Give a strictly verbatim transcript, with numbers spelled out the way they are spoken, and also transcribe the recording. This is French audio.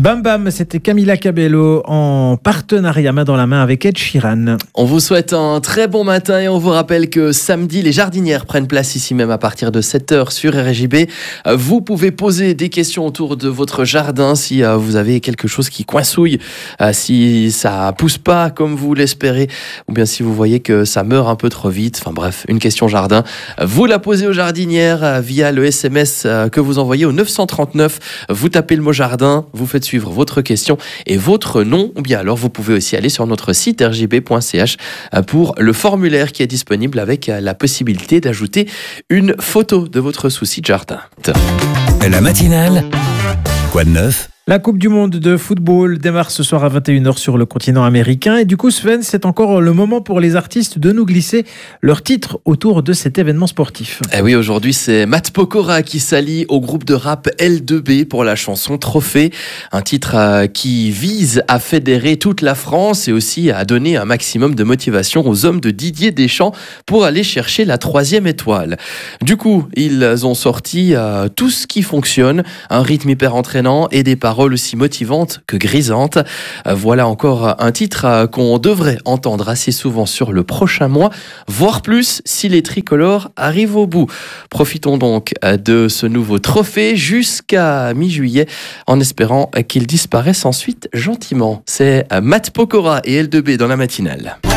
Bam Bam, c'était Camila Cabello en partenariat main dans la main avec Ed Sheeran. On vous souhaite un très bon matin et on vous rappelle que samedi, les jardinières prennent place ici même à partir de sept heures sur R J B. Vous pouvez poser des questions autour de votre jardin si vous avez quelque chose qui coincouille, si ça pousse pas comme vous l'espérez, ou bien si vous voyez que ça meurt un peu trop vite. Enfin bref, une question jardin. Vous la posez aux jardinières via le S M S que vous envoyez au neuf cent trente-neuf. Vous tapez le mot jardin, vous faites suivre votre question et votre nom, ou bien alors vous pouvez aussi aller sur notre site r j b point c h pour le formulaire qui est disponible avec la possibilité d'ajouter une photo de votre souci de jardin. La matinale, quoi de neuf ? La Coupe du Monde de football démarre ce soir à vingt et une heures sur le continent américain. Et du coup, Sven, c'est encore le moment pour les artistes de nous glisser leur titre autour de cet événement sportif. Eh oui, aujourd'hui, c'est Matt Pokora qui s'allie au groupe de rap L deux B pour la chanson Trophée. Un titre qui vise à fédérer toute la France et aussi à donner un maximum de motivation aux hommes de Didier Deschamps pour aller chercher la troisième étoile. Du coup, ils ont sorti euh, tout ce qui fonctionne, un rythme hyper entraînant et des paroles aussi motivantes que grisantes. Voilà encore un titre qu'on devrait entendre assez souvent sur le prochain mois, voire plus si les tricolores arrivent au bout. Profitons donc de ce nouveau trophée jusqu'à mi-juillet en espérant qu'il disparaisse ensuite gentiment. C'est Matt Pokora et L deux B dans la matinale.